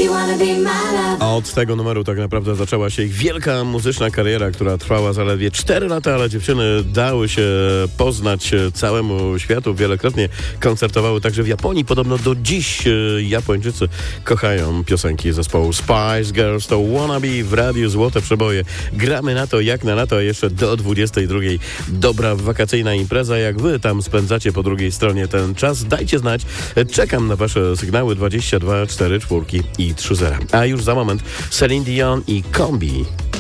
Od tego numeru tak naprawdę zaczęła się ich wielka muzyczna kariera, która trwała zaledwie 4 lata, ale dziewczyny dały się poznać całemu światu. Wielokrotnie koncertowały także w Japonii. Podobno do dziś Japończycy kochają piosenki zespołu Spice Girls. To Wannabe w radiu Złote Przeboje. Gramy na to jak na lato, jeszcze do 22. Dobra wakacyjna impreza. Jak wy tam spędzacie po drugiej stronie ten czas, dajcie znać. Czekam na wasze sygnały 22 4 4 i 3 0. A już za moment Celine Dion i Kombi.